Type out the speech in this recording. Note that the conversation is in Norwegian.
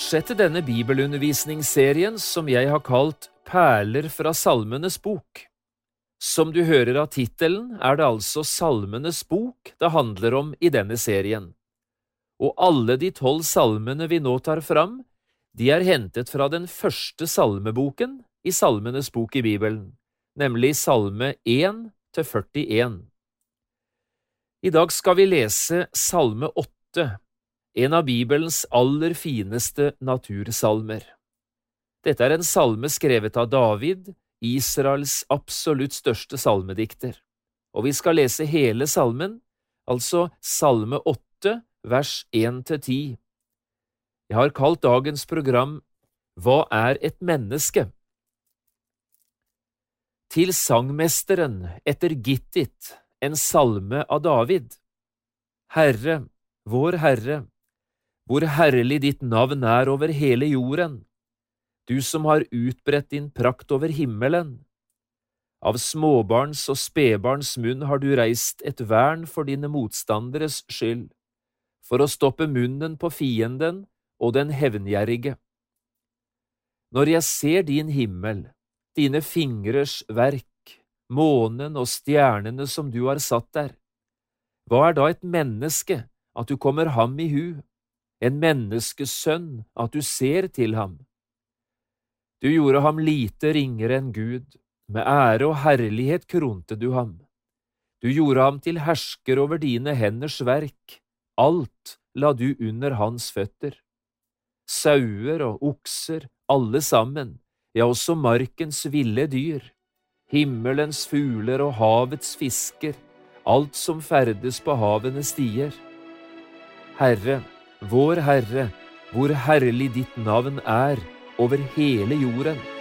fortsette denne bibelundervisningsserien som jeg har kalt Perler fra Salmenes bok. Som du hører av tittelen, det altså Salmenes bok det handler om i denne serien. Og alle de 12 salmene vi nå tar fram, de hentet fra den første salmeboken i Salmenes bok i Bibelen, nemlig Salme 1-41. I dag skal vi lese Salme 8, en av Bibelens aller fineste natursalmer. Dette en salme skrevet av David, Israels absolutt største salmedikter. Og vi skal lese hele salmen, altså Salme 8, vers 1-10. Jeg har kalt dagens program Hva et menneske? Til sangmesteren etter Gittit, en salme av David. Herre, vår Herre, hvor herlig ditt navn over hele jorden, du som har utbredt din prakt over himmelen. Av småbarns og spedbarns munn har du reist et vern for dine motstanderes skyld, for å stoppe munnen på fienden og den hevngjerrige. Når jeg ser din himmel, dine fingres verk, månen og stjernene som du har satt der, hva da et menneske at du kommer ham i hu, en menneskesønn at du ser til ham? Du gjorde ham lite ringere enn Gud, med ære og herlighet kronte du ham. Du gjorde ham til hersker over dine henders verk, alt la du under hans føtter. Sauer og okser, alle sammen, ja også markens ville dyr, himmelens fugler og havets fisker, alt som ferdes på havenes stier. Herre, vår Herre, hvor herlig ditt navn over hele jorden.